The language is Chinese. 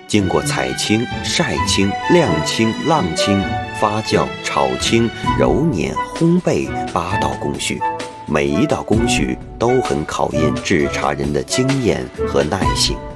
经过采青、晒青、晾青、浪青、发酵、炒青、揉捻、烘焙8道工序，每一道工序都很考验制茶人的经验和耐性。